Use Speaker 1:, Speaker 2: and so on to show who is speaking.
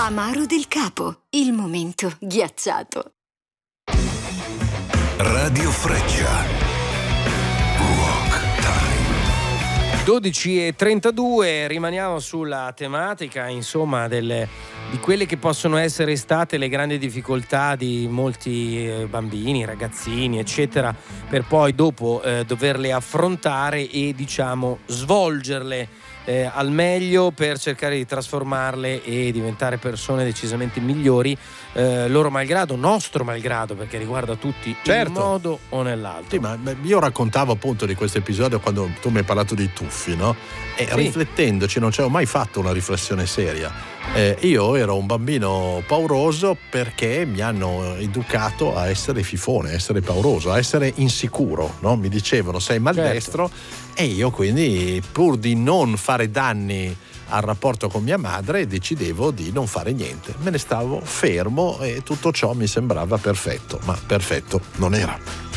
Speaker 1: Amaro del Capo, il momento ghiacciato.
Speaker 2: Radio Freccia. Rock Time.
Speaker 3: 12:32, rimaniamo sulla tematica, insomma, di quelle che possono essere state le grandi difficoltà di molti bambini, ragazzini, eccetera, per poi dopo doverle affrontare e, diciamo, svolgerle al meglio per cercare di trasformarle e diventare persone decisamente migliori, loro malgrado, nostro malgrado, perché riguarda tutti,
Speaker 4: certo,
Speaker 3: in un modo o nell'altro.
Speaker 4: Sì, ma io raccontavo appunto di questo episodio quando tu mi hai parlato dei tuffi, no? E sì, riflettendoci, non ci avevo mai fatto una riflessione seria. Io ero un bambino pauroso perché mi hanno educato a essere fifone, a essere pauroso, a essere insicuro, no? Mi dicevano sei maldestro, certo. E io quindi, pur di non fare danni al rapporto con mia madre, decidevo di non fare niente. Me ne stavo fermo e tutto ciò mi sembrava perfetto, ma perfetto non era.